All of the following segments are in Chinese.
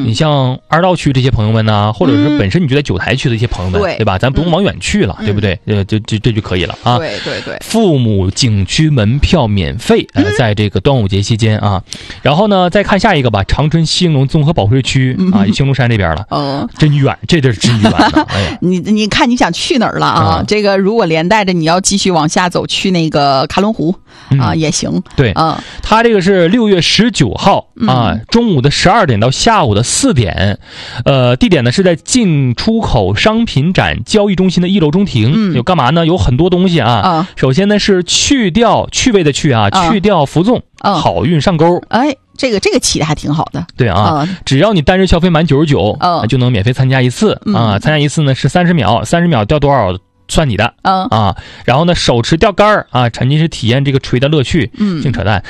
你像二道区这些朋友们呢，或者是本身你就在九台区的一些朋友们，对吧？咱不用往远去了，对不对？这就可以了啊。 对对对。 父母景区门票免费，在这个端午节期间啊。然后呢，再看下一个吧，长春西应龙综合保税区啊，兴隆山这边了。真远，这地儿真远呢。哎呀， 你看你想去哪儿了啊？这个如果连带着你要继续往下走去那个喀伦湖啊，也行。 对啊，它这个是6月19号啊，中午的12点到下午的4点，地点呢是在进出口商品展交易中心的1楼中庭。有干嘛呢？有很多东西啊。首先呢是趣味的去啊，去掉浮纵，好运上钩。 哎，这个起的还挺好的。 对啊，只要你单日消费满99，就能免费参加一次啊。参加一次呢是30秒，30秒掉多少算你的啊。然后呢手持钓竿啊，沉浸式体验这个吹的乐趣。净扯淡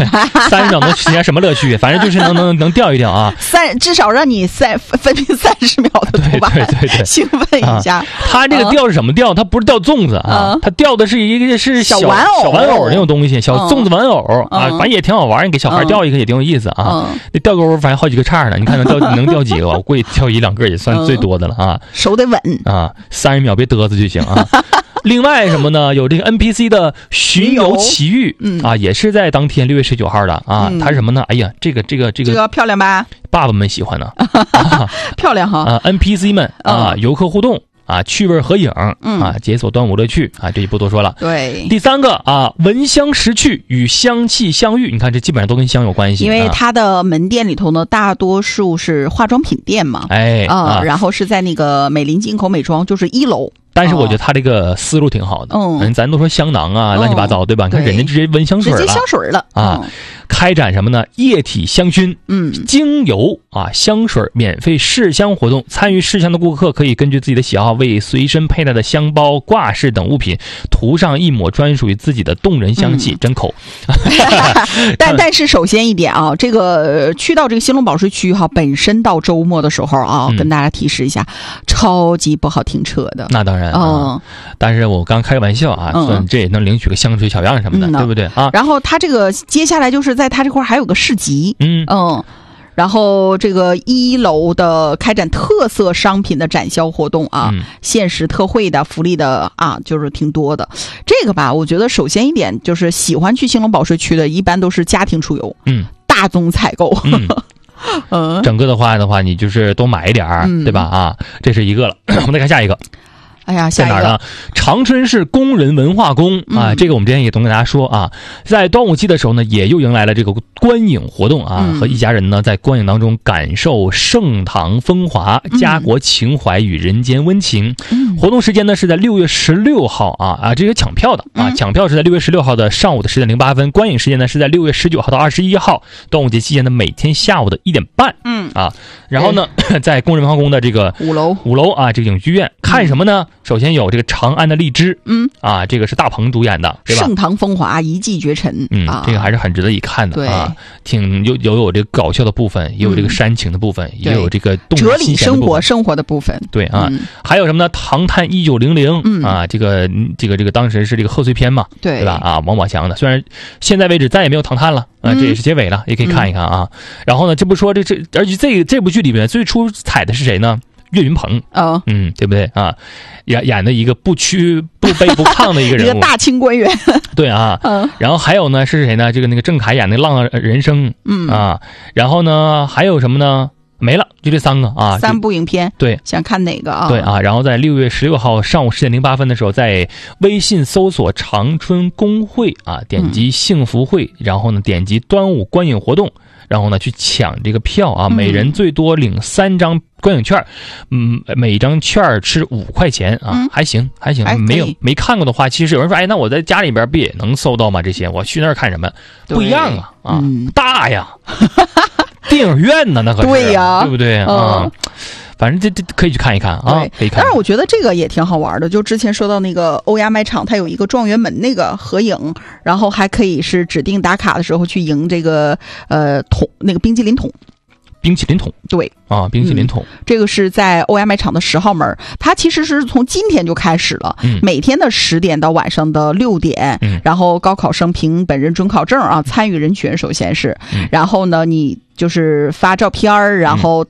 ，30秒能体验什么乐趣？反正就是能钓一钓啊。 至少让你分别30秒的头吧，对，兴奋一下。 他这个钓是什么钓？他不是钓粽子啊，他钓的是一个是小玩偶那种东西，小粽子玩偶啊，反正也挺好玩。你给小孩钓一个也挺有意思啊。那钓钩反正好几个叉呢，你看能钓几个吧？我估计钓1-2个也算最多的了啊。 手得稳啊 ，30秒别嘚瑟就行啊。另外什么呢？有这个 NPC 的巡游奇遇啊，也是在当天6月19号的啊。它是什么呢？哎呀，这个漂亮吧？ 爸爸们喜欢呢， 漂亮哈。 NPC 们啊，游客互动啊，趣味合影啊，解锁端午乐趣啊，这就不多说了。 对， 第3个啊，闻香识趣与香气相遇，你看这基本上都跟香有关系。 因为它的门店里头呢，大多数是化妆品店嘛，然后是在那个美林进口美妆，就是1楼。 但是我觉得他这个思路挺好的，咱都说香囊啊，乱七八糟，对吧？你看人家直接闻香水了， 直接香水了啊！开展什么呢？液体香薰，精油啊，香水免费试香活动。参与试香的顾客可以根据自己的喜好，为随身佩戴的香包、挂饰等物品涂上一抹专属于自己的动人香气，真口。 但是首先一点啊，这个去到这个兴隆保税区哈，本身到周末的时候啊，跟大家提示一下，超级不好停车的。 那当然。但是我刚开个玩笑啊，这也能领取个香水小样什么的，对不对啊？ 然后他这个接下来就是在他这块还有个市集，然后这个1楼的开展特色商品的展销活动啊，限时特惠的福利的啊，就是挺多的。这个吧，我觉得首先一点就是喜欢去兴隆保税区的，一般都是家庭出游，大宗采购。 整个的话你就是多买一点对吧啊？这是一个了。我们再看下一个。 哎呀， 在哪儿呢？长春市工人文化宫啊，这个我们之前也总给大家说啊，在端午季的时候呢，也又迎来了这个观影活动啊，和一家人呢在观影当中感受盛唐风华、家国情怀与人间温情。活动时间呢是在6月16号啊，这个抢票的啊，抢票是在6月16号的上午的10点08分，观影时间呢是在6月19号到21号端午节期间的每天下午的1点半。然后呢，在工人文化宫的这个5楼啊，这个影剧院看什么呢？首先有这个长安的荔枝，这个是大鹏主演的，对吧？ 盛唐风华，一骑绝尘， 这个还是很值得一看的啊，挺有这个搞笑的部分，也有这个煽情的部分，也有这个哲理生活的部分， 对啊，还有什么呢？唐探1900啊，这个当时是这个贺岁片嘛，对吧？啊，王宝强的，虽然现在为止再也没有唐探了啊，这也是结尾了，也可以看一看啊。然后呢，这不说而且这部剧里面最出彩的是谁呢？岳云鹏对不对啊？演的一个不卑不亢的一个人物， 一个大清官员。 对啊，然后还有呢是谁呢？那个郑恺演的《浪人生》然后呢还有什么呢？没了，就这3个啊 ，3部影片。 对， 想看哪个啊？ 对啊，然后在6月16号上午10点08分的时候，在微信搜索长春工会啊，点击幸福会，然后呢点击端午观影活动。然后呢，去抢这个票啊！每人最多领3张观影券，每张券是5块钱啊，还行。没看过的话，其实有人说，哎，那我在家里边不也能搜到吗？这些我去那儿看什么？不一样啊！大呀，电影院呢，那可是对呀， 对不对啊？反正这可以去看一看啊，可以看。 但是我觉得这个也挺好玩的，就之前说到那个欧亚卖场，它有一个状元门那个合影，然后还可以是指定打卡的时候去赢这个那个冰淇淋桶。 冰淇淋桶， 对啊，冰淇淋桶， 这个是在欧亚卖场的10号门，它其实是从今天就开始了，每天的10点到晚上的6点，然后高考生凭本人准考证啊，参与人群首先是，然后呢你就是发照片，然后